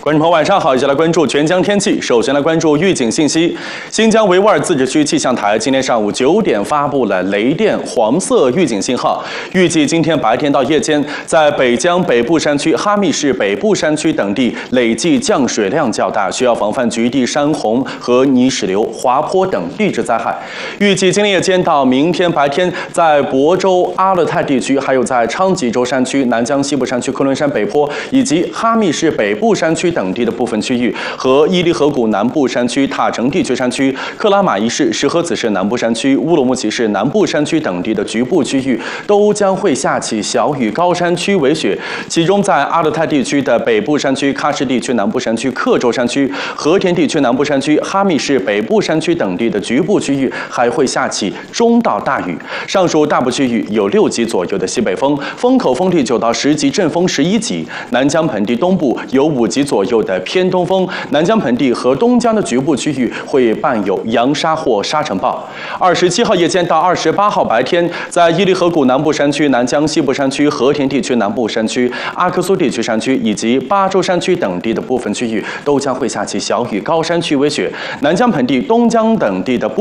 观众朋友，晚上好，一起来关注全疆天气。首先来关注预警信息。新疆维吾尔自治区气象台今天上午9点发布了雷电黄色预警信号，预计今天白天到夜间，在北疆北部山区、哈密市北部山区等地累计降水量较大，需要防范局地山洪和泥石流、滑坡等地质灾害。预计今天夜间到明天白天，在亳州、阿勒泰地区，还有在昌吉州山区、南疆西部山区、昆仑山北坡以及哈密市北部山区等地的部分区域和伊犁河谷南部山区、塔城地区山区、克拉玛依市、石河子市南部山区、乌鲁木齐市南部山区等地的局部区域都将会下起小雨，高山区为雪。其中，在阿勒泰地区的北部山区、喀什地区南部山区、克州山区、和田地区南部山区、哈密市北部山区等地的局部区域还会下起中到大雨。上述大部区域有6级左右的西北风，风口风力9到10级，阵风11级。南疆盆地东部有5级左右的偏东风，南疆盆地和东疆的局部区域会伴有扬沙或沙尘暴。27号夜间到28号白天，在伊犁河谷南部山区、南疆西部山区、和田地区南部山区、阿克苏地区山区以及巴州山区等地的部分区域都将会下起小雨，高山区为雪。南疆盆地、东疆等地的